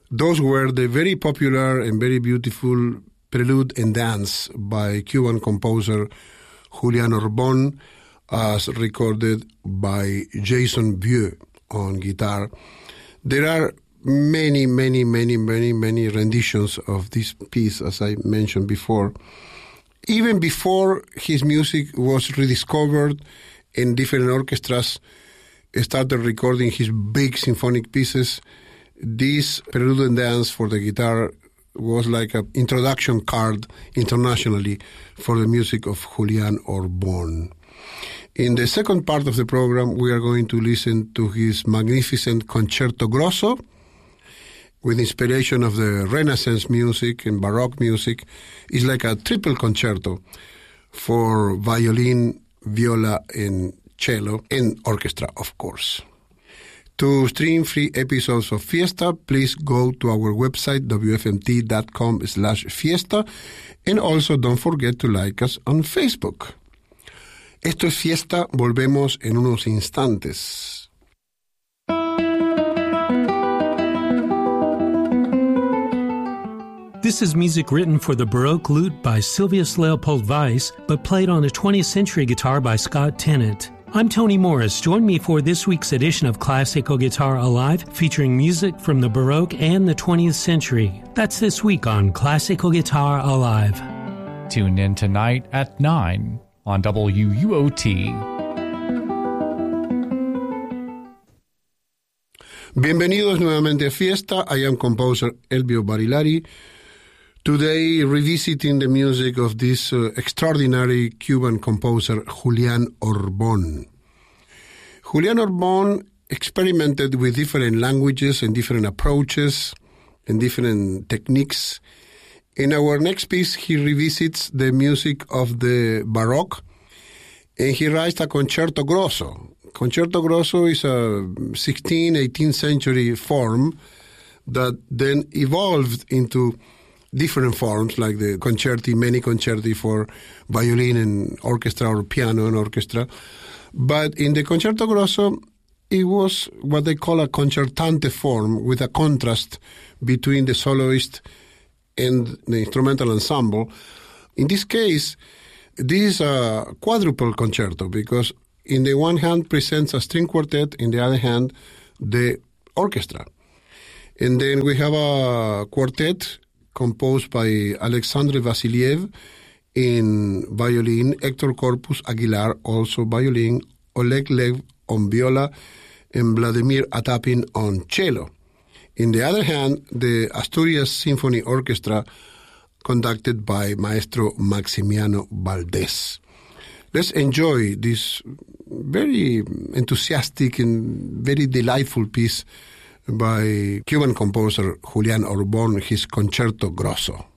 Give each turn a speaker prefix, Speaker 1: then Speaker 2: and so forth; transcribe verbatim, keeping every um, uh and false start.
Speaker 1: Those were the very popular and very beautiful Prelude and Dance by Cuban composer Julian Orbon, as recorded by Jason Vieux on guitar. There are many, many, many, many, many renditions of this piece, as I mentioned before. Even before his music was rediscovered and different orchestras started recording his big symphonic pieces, this Prelude and Dance for the guitar was like an introduction card internationally for the music of Julian Orbon. In the second part of the program, we are going to listen to his magnificent Concerto Grosso, with inspiration of the Renaissance music and Baroque music. It's like a triple concerto for violin, viola, and cello, and orchestra, of course. To stream free episodes of Fiesta, please go to our website, w f m t dot com slash fiesta, and also don't forget to like us on Facebook. Esto es Fiesta, volvemos en unos instantes.
Speaker 2: This is music written for the Baroque lute by Silvius Leopold Weiss, but played on a twentieth century guitar by Scott Tennant. I'm Tony Morris. Join me for this week's edition of Classical Guitar Alive, featuring music from the Baroque and the twentieth century. That's this week on Classical Guitar Alive.
Speaker 3: Tune in tonight at nine on W U O T.
Speaker 1: Bienvenidos nuevamente a Fiesta. I am composer Elvio Barilari. Today, revisiting the music of this uh, extraordinary Cuban composer, Julian Orbon. Julian Orbon experimented with different languages and different approaches and different techniques. In our next piece, he revisits the music of the Baroque, and he writes a Concerto Grosso. Concerto Grosso is a sixteenth, eighteenth century form that then evolved into different forms, like the concerti, many concerti for violin and orchestra, or piano and orchestra. But in the Concerto Grosso, it was what they call a concertante form, with a contrast between the soloist and the instrumental ensemble. In this case, this is a quadruple concerto, because in the one hand presents a string quartet, in the other hand, the orchestra. And then we have a quartet composed by Alexandre Vassiliev in violin, Hector Corpus Aguilar, also violin, Oleg Lev on viola, and Vladimir Atapin on cello. In the other hand, the Asturias Symphony Orchestra, conducted by Maestro Maximiano Valdés. Let's enjoy this very enthusiastic and very delightful piece by Cuban composer Julian Orbon, his Concerto Grosso.